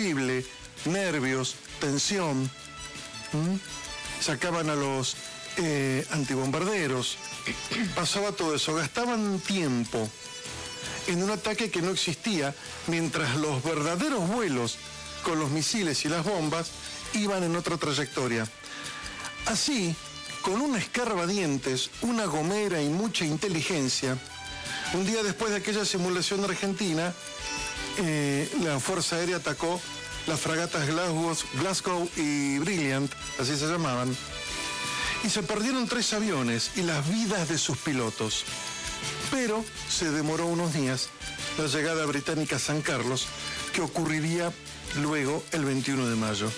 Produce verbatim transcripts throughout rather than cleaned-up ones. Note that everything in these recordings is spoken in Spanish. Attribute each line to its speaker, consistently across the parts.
Speaker 1: posible, nervios, tensión. ¿Mm? Sacaban a los eh, antibombarderos, pasaba todo eso, gastaban tiempo en un ataque que no existía, mientras los verdaderos vuelos con los misiles y las bombas iban en otra trayectoria. Así, con un escarbadientes, una gomera y mucha inteligencia, un día después de aquella simulación argentina, eh, la Fuerza Aérea atacó las fragatas Glasgow, Glasgow y Brilliant, así se llamaban, y se perdieron tres aviones y las vidas de sus pilotos. Pero se demoró unos días la llegada británica a San Carlos, que ocurriría luego el veintiuno de mayo.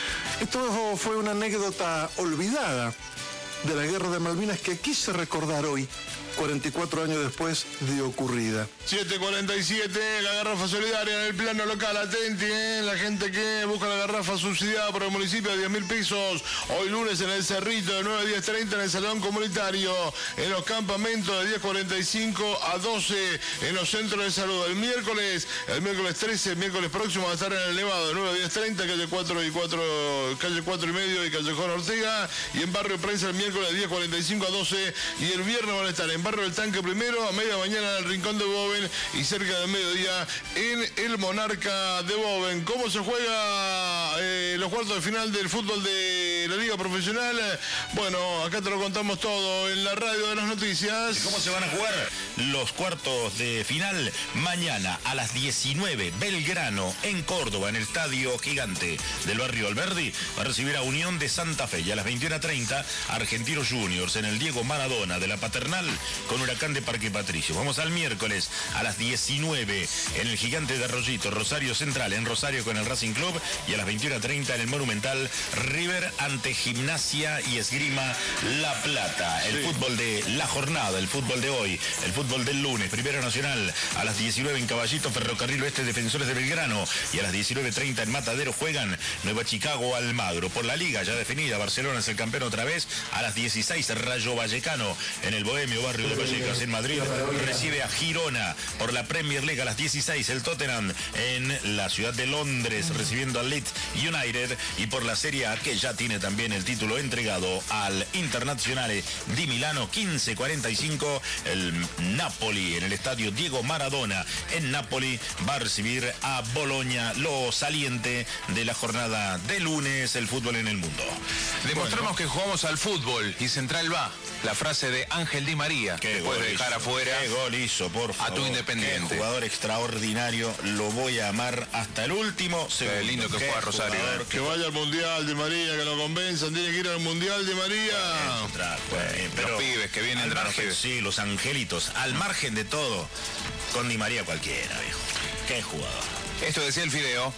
Speaker 1: Esto fue una anécdota olvidada de la Guerra de Malvinas que quise recordar hoy, cuarenta y cuatro años después de ocurrida.
Speaker 2: siete cuarenta y siete, la garrafa solidaria en el plano local, atenti, ¿eh? La gente que busca la garrafa subsidiada por el municipio de diez mil pesos, hoy lunes en el Cerrito de nueve a diez treinta en el Salón Comunitario, en los campamentos de diez cuarenta y cinco a doce en los centros de salud. El miércoles, el miércoles trece, el miércoles próximo va a estar en el elevado de nueve a diez treinta, calle cuatro y cuatro, calle cuatro y medio y Callejón Ortega, y en Barrio Prensa el miércoles de diez cuarenta y cinco a doce, y el viernes van a estar en Barrio del Tanque primero, a media mañana en el Rincón de Boven y cerca del mediodía en el Monarca de Boven. ¿Cómo se juega eh, los cuartos de final del fútbol de la Liga Profesional? Bueno, acá te lo contamos todo en la radio de las noticias.
Speaker 3: ¿Cómo se van a jugar los cuartos de final? Mañana a las diecinueve, Belgrano en Córdoba, en el Estadio Gigante del Barrio Alberdi, va a recibir a Unión de Santa Fe, y a las veintiuna treinta, Argentinos Juniors en el Diego Maradona de la Paternal con Huracán de Parque Patricio. Vamos al miércoles a las diecinueve en el Gigante de Arroyito, Rosario Central en Rosario con el Racing Club, y a las veintiuna treinta en el Monumental, River ante Gimnasia y Esgrima La Plata. El sí. fútbol de la jornada, el fútbol de hoy, el fútbol del lunes, Primera Nacional a las diecinueve en Caballito, Ferrocarril Oeste, Defensores de Belgrano, y a las diecinueve treinta en Matadero juegan Nueva Chicago, Almagro. Por la Liga ya definida, Barcelona es el campeón otra vez, a las dieciséis Rayo Vallecano en el Bohemio Barrio de Vallecas en Madrid recibe a Girona. Por la Premier League a las dieciséis el Tottenham en la ciudad de Londres recibiendo al Leeds United, y por la Serie A, que ya tiene también el título entregado al Internazionale di Milano, quince cuarenta y cinco el Napoli en el estadio Diego Maradona en Napoli va a recibir a Boloña. Lo saliente de la jornada de lunes, el fútbol en el mundo.
Speaker 4: Demostramos bueno. que jugamos al fútbol y Central va. La frase de Ángel Di María,
Speaker 3: que
Speaker 4: después de dejar afuera
Speaker 3: qué gol hizo, por favor,
Speaker 4: a tu Independiente.
Speaker 3: Qué jugador extraordinario, lo voy a amar hasta el último segundo.
Speaker 4: Qué lindo que fue a Rosario.
Speaker 2: Jugador, que vaya al Mundial Di María, que lo convenzan, tiene que ir al Mundial Di María.
Speaker 3: Bueno, bueno, pero
Speaker 4: los pibes que vienen
Speaker 3: al
Speaker 4: de
Speaker 3: margen, sí, los angelitos, al margen de todo, con Di María cualquiera, viejo. Qué jugador.
Speaker 4: Esto decía el Fideo.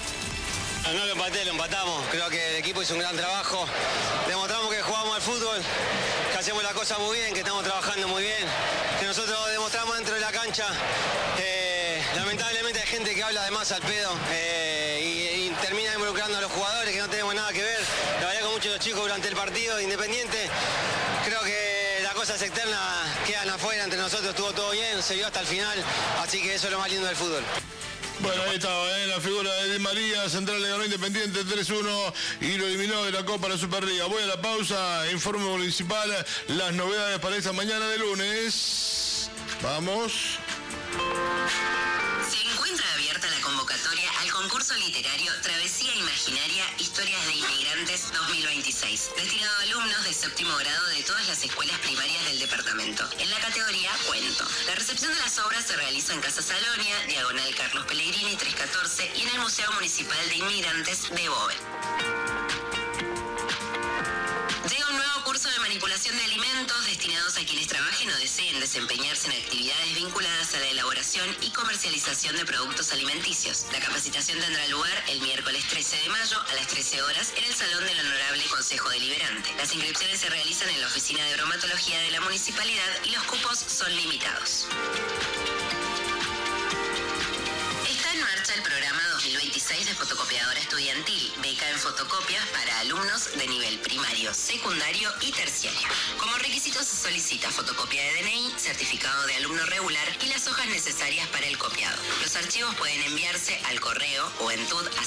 Speaker 5: No lo empaté, lo empatamos. Creo que el equipo hizo un gran trabajo. Demostramos que jugamos al fútbol, que hacemos las cosas muy bien, que estamos trabajando muy bien, que nosotros demostramos dentro de la cancha. Eh, lamentablemente hay gente que habla de más al pedo eh, y, y termina involucrando a los jugadores que no tenemos nada que ver. La verdad que muchos de los chicos durante el partido de Independiente, creo que las cosas externas quedan afuera. Entre nosotros estuvo todo bien, se vio hasta el final, así que eso es lo más lindo del fútbol.
Speaker 2: Bueno, ahí estaba, ¿eh? La figura de Di María. Central le ganó Independiente tres uno y lo eliminó de la Copa de la Superliga. Voy a la pausa, informe municipal, las novedades para esta mañana de lunes. Vamos.
Speaker 6: Se encuentra abierta la convocatoria al concurso literario Travesía Imaginaria Historias de Inmigrantes dos mil veintiséis, destinado a alumnos de séptimo grado de todas las escuelas primarias del departamento, en la categoría Cuento. La recepción de las obras se realiza en Casa Salonia, Diagonal Carlos Pellegrini trescientos catorce, y en el Museo Municipal de Inmigrantes de Boven. Llega un nuevo curso de manipulación de alimentos destinados a quienes trabajen o deseen desempeñarse en actividades vinculadas a la elaboración y comercialización de productos alimenticios. La capacitación tendrá lugar el miércoles trece de mayo a las trece horas en el Salón del Honorable Consejo Deliberante. Las inscripciones se realizan en la Oficina de Bromatología de la Municipalidad y los cupos son limitados. Está en marcha el programa dos mil veintiséis de fotocopiadora estudiantil, beca en fotocopias para alumnos de nivel primario, secundario y terciario. Como requisito se solicita fotocopia de D N I, certificado de alumno regular y las hojas necesarias para el copiado. Los archivos pueden enviarse al correo o en T U D